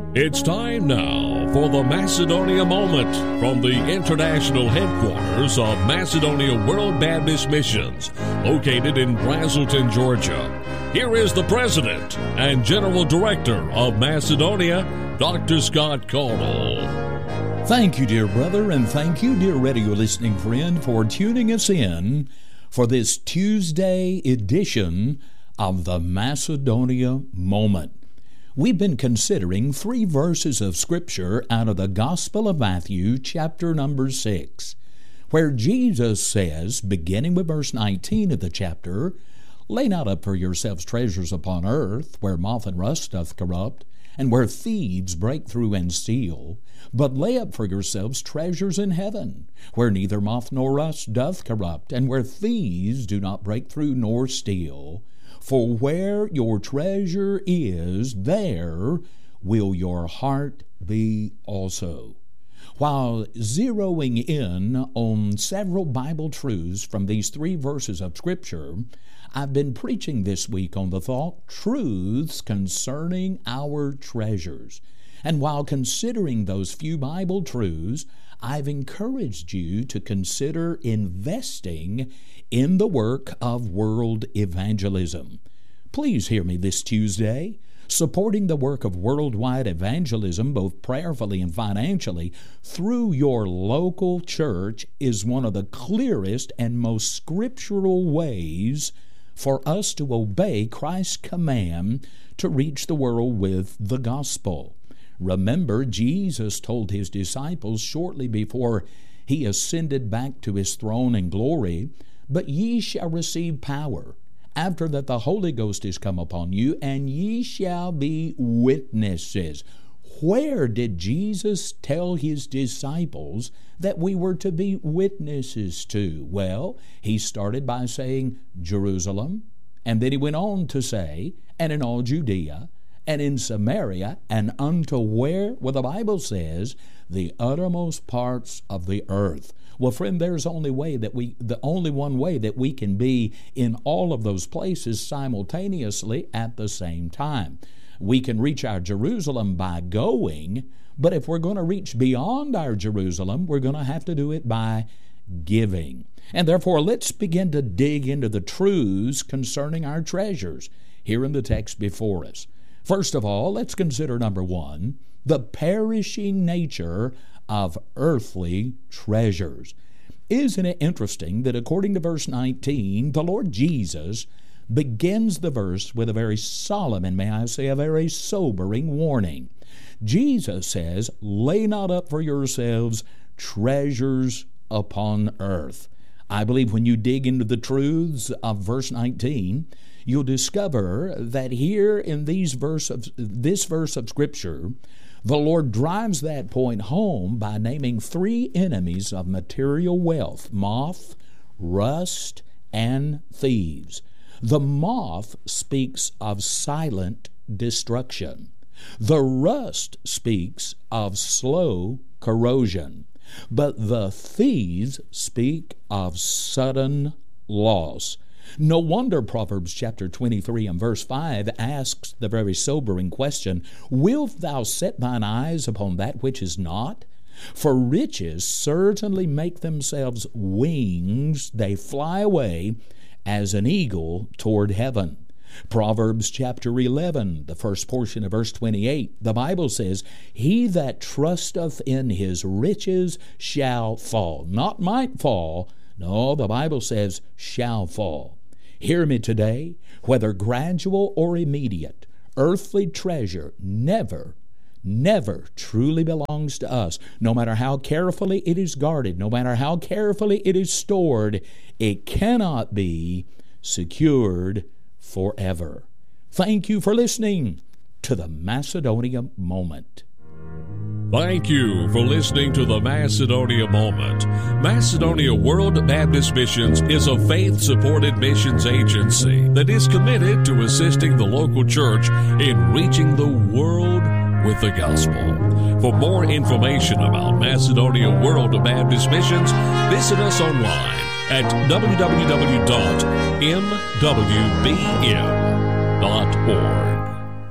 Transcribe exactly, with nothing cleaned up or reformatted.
It's time now for the Macedonia Moment from the international headquarters of Macedonia World Baptist Missions, located in Braselton, Georgia. Here is the President and General Director of Macedonia, Doctor Scott Caudill. Thank you, dear brother, and thank you, dear radio listening friend, for tuning us in for this Tuesday edition of the Macedonia Moment. We've been considering three verses of Scripture out of the Gospel of Matthew, chapter number six, where Jesus says, beginning with verse nineteen of the chapter, "Lay not up for yourselves treasures upon earth, where moth and rust doth corrupt, and where thieves break through and steal, but lay up for yourselves treasures in heaven, where neither moth nor rust doth corrupt, and where thieves do not break through nor steal. For where your treasure is, there will your heart be also." While zeroing in on several Bible truths from these three verses of Scripture, I've been preaching this week on the thought, truths concerning our treasures. And while considering those few Bible truths, I've encouraged you to consider investing in the work of world evangelism. Please hear me this Tuesday. Supporting the work of worldwide evangelism, both prayerfully and financially, through your local church is one of the clearest and most scriptural ways for us to obey Christ's command to reach the world with the gospel. Remember, Jesus told his disciples shortly before he ascended back to his throne in glory, "But ye shall receive power, after that the Holy Ghost is come upon you, and ye shall be witnesses." Where did Jesus tell his disciples that we were to be witnesses to? Well, he started by saying Jerusalem, and then he went on to say, and in all Judea, and in Samaria, and unto where? Well, the Bible says, the uttermost parts of the earth. Well, friend, there's only way that we, the only one way that we can be in all of those places simultaneously at the same time. We can reach our Jerusalem by going, but if we're going to reach beyond our Jerusalem, we're going to have to do it by giving. And therefore, let's begin to dig into the truths concerning our treasures here in the text before us. First of all, let's consider number one, the perishing nature of earthly treasures. Isn't it interesting that according to verse nineteen, the Lord Jesus begins the verse with a very solemn and, may I say, a very sobering warning. Jesus says, "Lay not up for yourselves treasures upon earth." I believe when you dig into the truths of verse nineteen, you'll discover that here in these verse of, this verse of Scripture, the Lord drives that point home by naming three enemies of material wealth: moth, rust, and thieves. The moth speaks of silent destruction. The rust speaks of slow corrosion. But the thieves speak of sudden loss. No wonder Proverbs chapter twenty-three and verse five asks the very sobering question, "Wilt thou set thine eyes upon that which is not? For riches certainly make themselves wings, they fly away as an eagle toward heaven." Proverbs chapter eleven, the first portion of verse twenty-eight, the Bible says, "He that trusteth in his riches shall fall." Not might fall, no, the Bible says shall fall. Hear me today, whether gradual or immediate, earthly treasure never, never truly belongs to us. No matter how carefully it is guarded, no matter how carefully it is stored, it cannot be secured forever. Thank you for listening to the Macedonia Moment. Thank you for listening to the Macedonia Moment. Macedonia World Baptist Missions is a faith-supported missions agency that is committed to assisting the local church in reaching the world with the gospel. For more information about Macedonia World Baptist Missions, visit us online at w w w dot m w b m dot org.